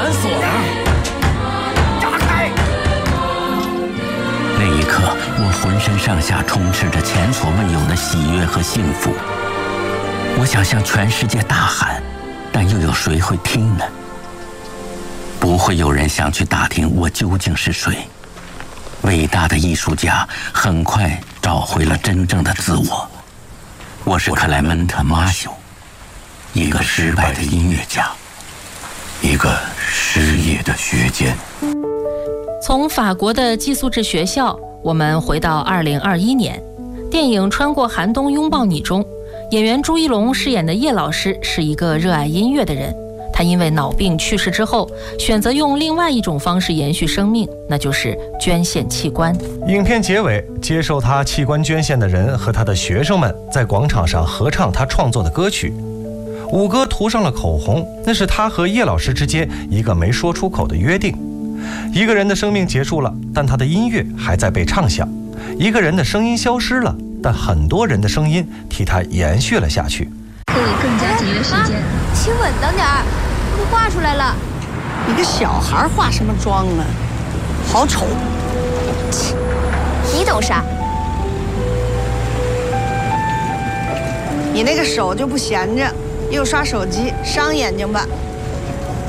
反锁呢？打开！ 那一刻，我浑身上下充斥着前所未有的喜悦和幸福。我想向全世界大喊，但又有谁会听呢？不会有人想去打听我究竟是谁。伟大的艺术家很快找回了真正的自我。我是克莱门特·马修，一个失败的音乐家，一个失业的学监。 从法国的寄宿制学校，我们回到2021年，电影《穿过寒冬拥抱你》中，演员朱一龙饰演的叶老师是一个热爱音乐的人。他因为脑病去世之后，选择用另外一种方式延续生命，那就是捐献器官。 影片结尾，接受他器官捐献的人和他的学生们在广场上合唱他创作的歌曲。五哥涂上了口红，那是他和叶老师之间一个没说出口的约定。一个人的生命结束了，但他的音乐还在被唱响；一个人的声音消失了，但很多人的声音替他延续了下去。 可以更加节约时间。 请稳当点儿，都画出来了。 你个小孩化什么妆啊？好丑！ 你懂啥？ 你那个手就不闲着，又刷手机，伤眼睛吧？